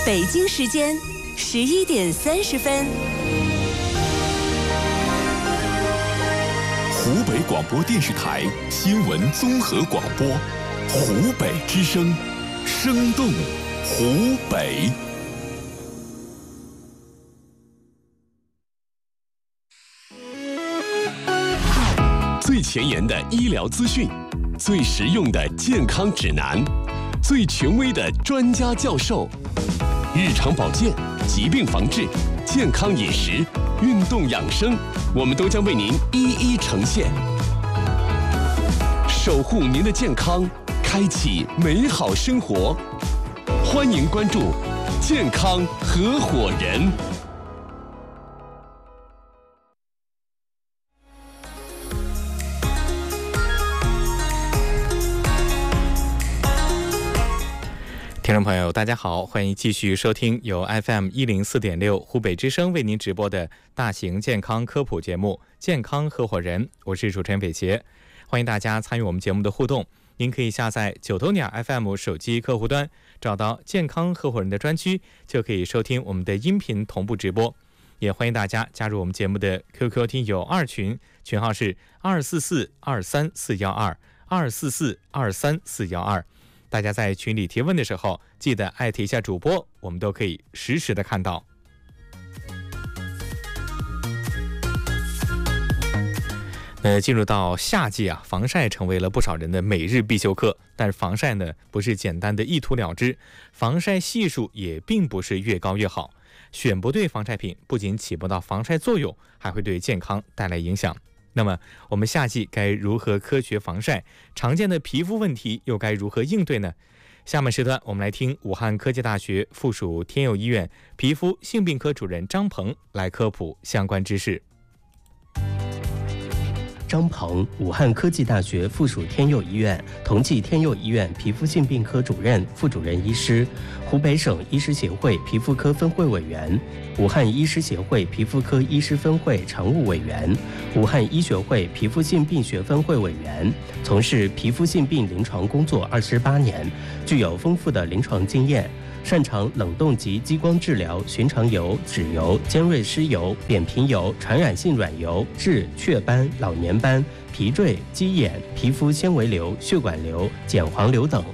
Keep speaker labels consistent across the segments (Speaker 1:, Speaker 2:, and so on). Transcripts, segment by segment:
Speaker 1: 北京时间11点30分。
Speaker 2: 湖北广播电视台新闻综合广播，湖北之声，生动湖北。最前沿的医疗资讯，最实用的健康指南，最权威的专家教授，日常保健、疾病防治、健康饮食、运动养生，我们都将为您一一呈现，守护您的健康，开启美好生活。欢迎关注健康合伙人。
Speaker 3: 听众朋友大家好，欢迎继续收听由 FM104.6 湖北之声为您直播的大型健康科普节目健康合伙人，我是主持人伟杰。欢迎大家参与我们节目的互动，您可以下载九头鸟 FM 手机客户端，找到健康合伙人的专区，就可以收听我们的音频同步直播。也欢迎大家加入我们节目的 QQ 听友2群，群号是244-23412，244-23412。大家在群里提问的时候，记得艾特一下主播，我们都可以实时的看到。进入到夏季啊，防晒成为了不少人的每日必修课。但是防晒呢，不是简单的一涂了之，防晒系数也并不是越高越好。选不对防晒品，不仅起不到防晒作用，还会对健康带来影响。那么我们夏季该如何科学防晒？常见的皮肤问题又该如何应对呢？下面时段我们来听武汉科技大学附属天佑医院皮肤性病科主任张鹏来科普相关知识。
Speaker 4: 张鹏，武汉科技大学附属天佑医院同济天佑医院皮肤性病科主任、副主任医师，湖北省医师协会皮肤科分会委员，武汉医师协会皮肤科医师分会常务委员，武汉医学会皮肤性病学分会委员，从事皮肤性病临床工作28年，具有丰富的临床经验。擅长冷冻及激光治疗、寻常油、脂油、尖锐湿疣、扁平疣、传染性软疣、痣、雀斑、老年斑、皮赘、鸡眼、皮肤纤维瘤、血管瘤、碱黄瘤等。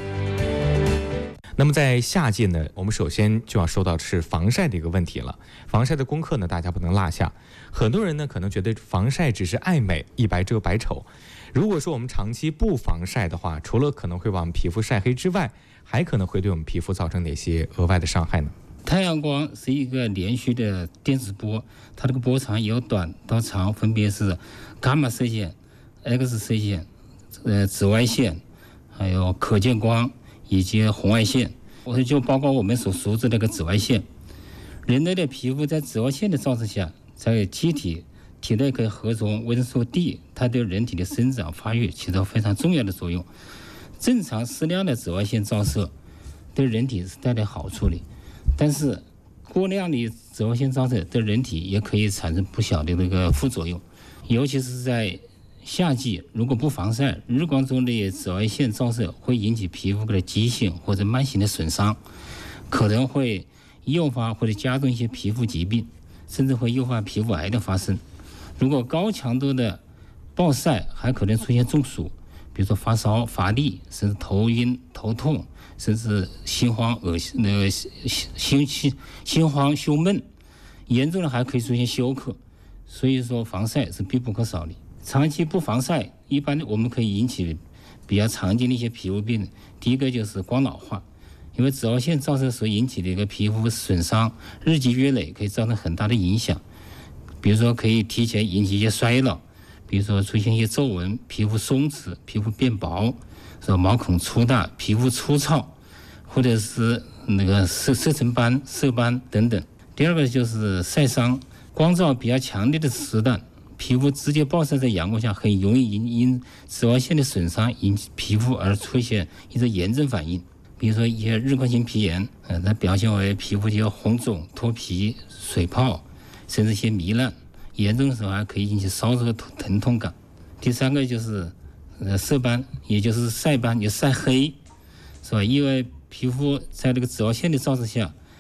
Speaker 3: 那么在夏季呢，我们首先就要说到的是防晒的一个问题了。防晒的功课呢，大家不能落下。很多人呢可能觉得防晒只是爱美，一白遮百丑。如果说我们长期不防晒的话，除了可能会把我们皮肤晒黑之外，还可能会对我们皮肤造成哪些额外的伤害呢？
Speaker 5: 太阳光是一个连续的电磁波，它这个波长由短到长分别是伽马射线、X 射线、紫外线，还有可见光以及红外线，就包括我们所熟知的那个紫外线。人类的皮肤在紫外线的照射下，在体内可以合成维生素 D， 它对人体的生长发育起到非常重要的作用。正常适量的紫外线照射对人体是带来好处的，但是过量的紫外线照射对人体也可以产生不小的那个副作用，尤其是在夏季，如果不防晒，日光中的紫外线照射会引起皮肤的急性或者慢性的损伤，可能会诱发或者加重一些皮肤疾病，甚至会诱发皮肤癌的发生。如果高强度的暴晒，还可能出现中暑，比如说发烧、乏力，甚至头晕、头痛，甚至心慌、心慌、胸闷，严重的还可以出现休克。所以说，防晒是必不可少的。长期不防晒，一般我们可以引起比较常见的一些皮肤病。第一个就是光老化，因为紫外线照射所引起的一个皮肤损伤，日积月累可以造成很大的影响。比如说，可以提前引起一些衰老。比如说出现一些皱纹、皮肤松弛、皮肤变薄、毛孔粗大、皮肤粗糙，或者是那个色沉斑、色斑等等。第二个就是晒伤，光照比较强烈的时段，皮肤直接暴晒在阳光下，很容易因紫外线的损伤引起皮肤而出现一些炎症反应，比如说一些日光性皮炎，它表现为皮肤有红肿、脱皮、水泡，甚至一些糜烂。严重的时候还可以引起烧热、疼痛感。第三个就是色斑，也就是晒斑，就晒黑，是吧？因为皮肤在这个紫外线的照射下，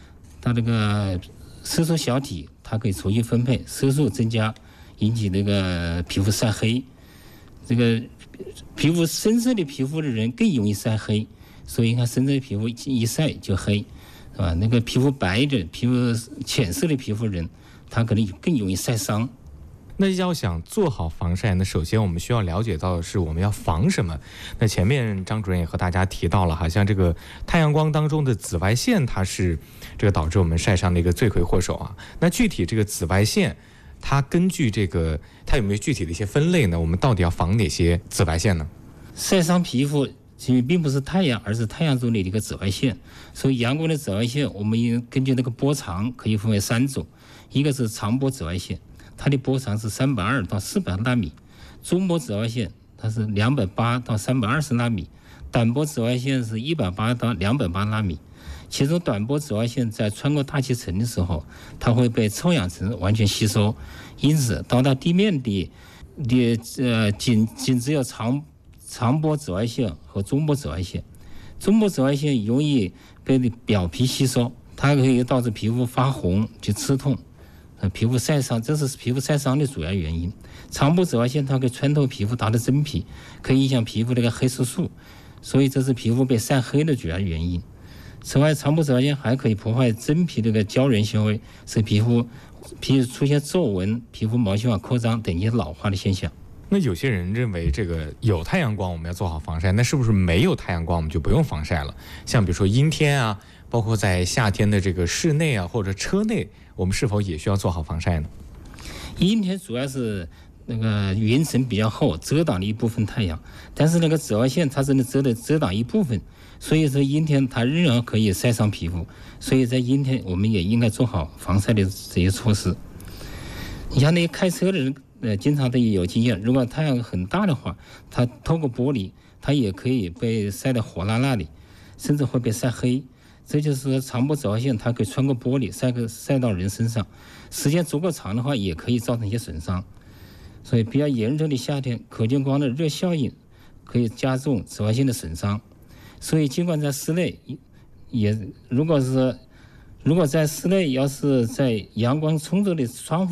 Speaker 5: 它这个色素小体它可以重新分配，色素增加，引起那个皮肤晒黑。这个皮肤深色的皮肤的人更容易晒黑，所以你看深色的皮肤一晒就黑，是吧？那个皮肤白的、皮肤浅色的皮肤人，他可能更容易晒伤。
Speaker 3: 那要想做好防晒呢，首先我们需要了解到的是我们要防什么。那前面张主任也和大家提到了，好像这个太阳光当中的紫外线，它是这个导致我们晒伤的一个罪魁祸首啊。那具体这个紫外线，它根据这个它有没有具体的一些分类呢？我们到底要防哪些紫外线呢？
Speaker 5: 晒伤皮肤其实并不是太阳，而是太阳中的一个紫外线。所以阳光的紫外线，我们根据那个波长可以分为3种，一个是长波紫外线。它的波长是320到400纳米，中波紫外线它是280到320纳米，短波紫外线是180到280纳米。其中短波紫外线在穿过大气层的时候，它会被臭氧层完全吸收，因此到达地面的仅只有长波紫外线和中波紫外线。中波紫外线容易被表皮吸收，它可以导致皮肤发红及刺痛。皮肤晒伤，这是皮肤晒伤的主要原因。长波紫外线它可以穿透皮肤达到真皮，可以影响皮肤这个黑色素，所以这是皮肤被晒黑的主要原因。此外，长波紫外线还可以破坏真皮这个胶原纤维，使皮肤出现皱纹、皮肤毛细管扩张等一些老化的现象。
Speaker 3: 那有些人认为这个有太阳光我们要做好防晒，那是不是没有太阳光我们就不用防晒了？像比如说阴天啊，包括在夏天的这个室内啊或者车内，我们是否也需要做好防晒呢？
Speaker 5: 阴天主要是那个云层比较厚，遮挡了一部分太阳，但是那个紫外线它只能遮挡一部分，所以说阴天它仍然可以晒伤皮肤，所以在阴天我们也应该做好防晒的这些措施。你像那些开车的人，经常都有经验，如果太阳很大的话，它透过玻璃，它也可以被晒得火辣辣的，甚至会被晒黑。这就是说长波紫外线它可以穿过玻璃晒到人身上，时间足够长的话也可以造成一些损伤。所以比较炎热的夏天，可见光的热效应可以加重紫外线的损伤。所以尽管在室内如果在室内要是在阳光充足的窗户